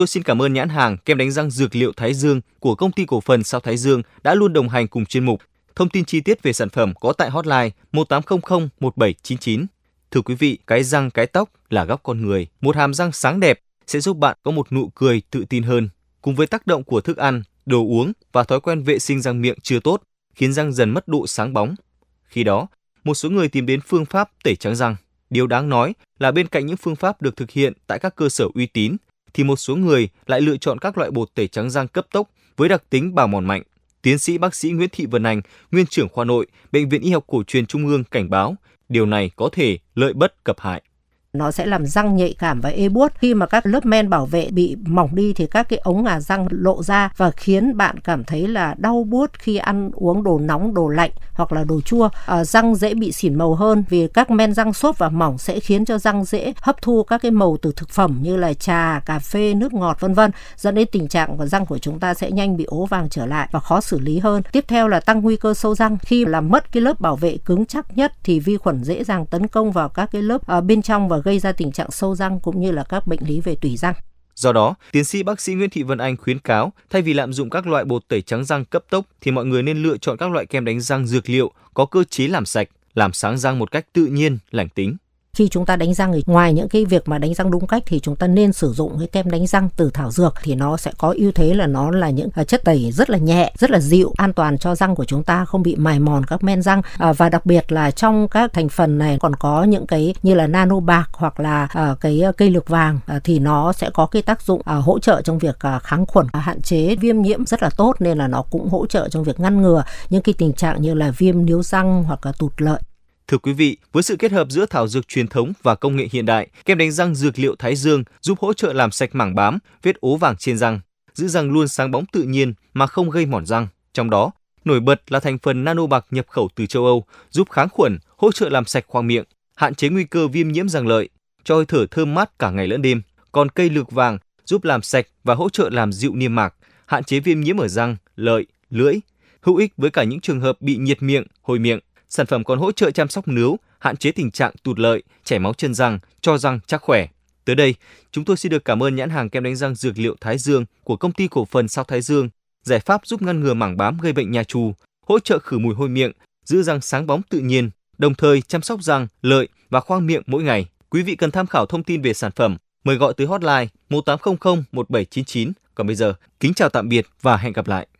Tôi xin cảm ơn nhãn hàng kem đánh răng dược liệu Thái Dương của công ty cổ phần Sao Thái Dương đã luôn đồng hành cùng chuyên mục. Thông tin chi tiết về sản phẩm có tại hotline 1800 1799. Thưa quý vị, cái răng cái tóc là góc con người. Một hàm răng sáng đẹp sẽ giúp bạn có một nụ cười tự tin hơn. Cùng với tác động của thức ăn, đồ uống và thói quen vệ sinh răng miệng chưa tốt, khiến răng dần mất độ sáng bóng. Khi đó, một số người tìm đến phương pháp tẩy trắng răng. Điều đáng nói là bên cạnh những phương pháp được thực hiện tại các cơ sở uy tín, thì một số người lại lựa chọn các loại bột tẩy trắng răng cấp tốc với đặc tính bào mòn mạnh. Tiến sĩ bác sĩ Nguyễn Thị Vân Anh, nguyên trưởng khoa nội, Bệnh viện Y học cổ truyền Trung ương cảnh báo, điều này có thể lợi bất cập hại. Nó sẽ làm răng nhạy cảm và ê buốt. Khi mà các lớp men bảo vệ bị mỏng đi thì các cái ống ngà răng lộ ra và khiến bạn cảm thấy là đau buốt khi ăn uống đồ nóng, đồ lạnh hoặc là đồ chua. Răng dễ bị xỉn màu hơn vì các men răng xốp và mỏng sẽ khiến cho răng dễ hấp thu các cái màu từ thực phẩm như là trà, cà phê, nước ngọt vân vân, dẫn đến tình trạng của răng của chúng ta sẽ nhanh bị ố vàng trở lại và khó xử lý hơn. Tiếp theo là tăng nguy cơ sâu răng. Khi làm mất cái lớp bảo vệ cứng chắc nhất thì vi khuẩn dễ dàng tấn công vào các cái lớp bên trong và gây ra tình trạng sâu răng cũng như là các bệnh lý về tủy răng. Do đó, tiến sĩ bác sĩ Nguyễn Thị Vân Anh khuyến cáo thay vì lạm dụng các loại bột tẩy trắng răng cấp tốc thì mọi người nên lựa chọn các loại kem đánh răng dược liệu có cơ chế làm sạch, làm sáng răng một cách tự nhiên, lành tính. Khi chúng ta đánh răng thì ngoài những cái việc mà đánh răng đúng cách thì chúng ta nên sử dụng cái kem đánh răng từ thảo dược, thì nó sẽ có ưu thế là nó là những chất tẩy rất là nhẹ, rất là dịu, an toàn cho răng của chúng ta, không bị mài mòn các men răng. Và đặc biệt là trong các thành phần này còn có những cái như là nano bạc hoặc là cái cây lược vàng, thì nó sẽ có cái tác dụng hỗ trợ trong việc kháng khuẩn, hạn chế viêm nhiễm rất là tốt, nên là nó cũng hỗ trợ trong việc ngăn ngừa những cái tình trạng như là viêm níu răng hoặc là tụt lợi. Thưa quý vị, với sự kết hợp giữa thảo dược truyền thống và công nghệ hiện đại, kem đánh răng dược liệu Thái Dương giúp hỗ trợ làm sạch mảng bám, vết ố vàng trên răng, giữ răng luôn sáng bóng tự nhiên mà không gây mòn răng. Trong đó, nổi bật là thành phần nano bạc nhập khẩu từ châu Âu, giúp kháng khuẩn, hỗ trợ làm sạch khoang miệng, hạn chế nguy cơ viêm nhiễm răng lợi, cho hơi thở thơm mát cả ngày lẫn đêm. Còn cây lược vàng giúp làm sạch và hỗ trợ làm dịu niêm mạc, hạn chế viêm nhiễm ở răng, lợi, lưỡi, hữu ích với cả những trường hợp bị nhiệt miệng, hồi miệng. Sản phẩm còn hỗ trợ chăm sóc nướu, hạn chế tình trạng tụt lợi, chảy máu chân răng, cho răng chắc khỏe. Tới đây, chúng tôi xin được cảm ơn nhãn hàng kem đánh răng dược liệu Thái Dương của công ty cổ phần Sao Thái Dương, giải pháp giúp ngăn ngừa mảng bám gây bệnh nha chu, hỗ trợ khử mùi hôi miệng, giữ răng sáng bóng tự nhiên, đồng thời chăm sóc răng, lợi và khoang miệng mỗi ngày. Quý vị cần tham khảo thông tin về sản phẩm, mời gọi tới hotline 1800 1799. Còn bây giờ, kính chào tạm biệt và hẹn gặp lại.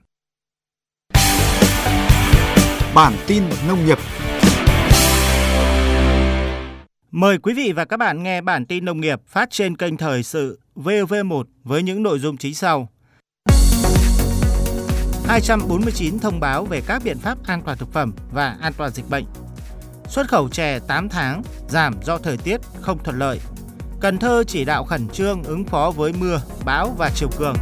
Bản tin nông nghiệp. Mời quý vị và các bạn nghe bản tin nông nghiệp phát trên kênh Thời sự VOV1 với những nội dung chính sau. 249 thông báo về các biện pháp an toàn thực phẩm và an toàn dịch bệnh. Xuất khẩu chè 8 tháng giảm do thời tiết không thuận lợi. Cần Thơ chỉ đạo khẩn trương ứng phó với mưa, bão và triều cường.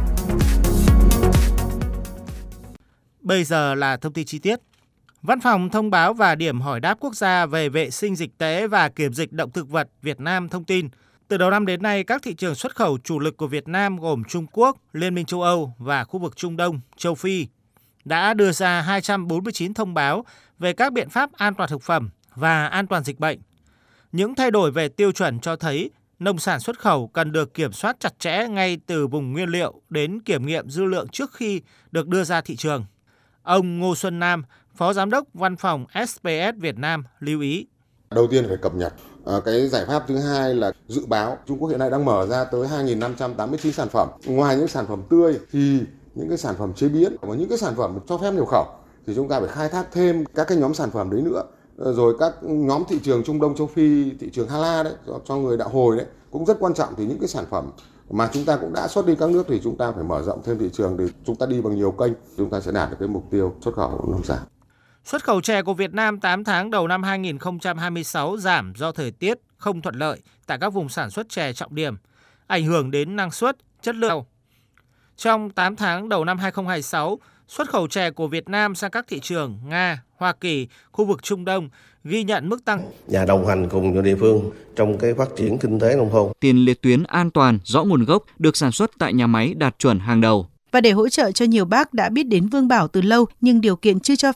Bây giờ là thông tin chi tiết. Văn phòng Thông báo và Điểm hỏi đáp quốc gia về vệ sinh dịch tễ và kiểm dịch động thực vật Việt Nam thông tin, từ đầu năm đến nay, các thị trường xuất khẩu chủ lực của Việt Nam gồm Trung Quốc, Liên minh châu Âu và khu vực Trung Đông, châu Phi đã đưa ra 249 thông báo về các biện pháp an toàn thực phẩm và an toàn dịch bệnh. Những thay đổi về tiêu chuẩn cho thấy nông sản xuất khẩu cần được kiểm soát chặt chẽ ngay từ vùng nguyên liệu đến kiểm nghiệm dư lượng trước khi được đưa ra thị trường. Ông Ngô Xuân Nam, Phó Giám đốc Văn phòng SPS Việt Nam lưu ý. Đầu tiên phải cập nhật. Cái giải pháp thứ hai là dự báo. Trung Quốc hiện nay đang mở ra tới 2.589 sản phẩm. Ngoài những sản phẩm tươi thì những cái sản phẩm chế biến và những cái sản phẩm cho phép nhập khẩu thì chúng ta phải khai thác thêm các cái nhóm sản phẩm đấy nữa. Rồi các nhóm thị trường Trung Đông, châu Phi, thị trường Hà La đấy, cho người đạo hồi đấy cũng rất quan trọng. Thì những cái sản phẩm mà chúng ta cũng đã xuất đi các nước thì chúng ta phải mở rộng thêm thị trường, thì chúng ta đi bằng nhiều kênh, chúng ta sẽ đạt được cái mục tiêu xuất khẩu nông sản. Xuất khẩu chè của Việt Nam 8 tháng đầu năm 2026 giảm do thời tiết không thuận lợi tại các vùng sản xuất chè trọng điểm, ảnh hưởng đến năng suất, chất lượng. Trong 8 tháng đầu năm 2026, xuất khẩu chè của Việt Nam sang các thị trường Nga, Hoa Kỳ, khu vực Trung Đông ghi nhận mức tăng. Và đồng hành cùng với địa phương trong cái phát triển kinh tế nông thôn. Tiền liệt tuyến an toàn, rõ nguồn gốc, được sản xuất tại nhà máy đạt chuẩn hàng đầu. Và để hỗ trợ cho nhiều bác đã biết đến Vương Bảo từ lâu nhưng điều kiện chưa cho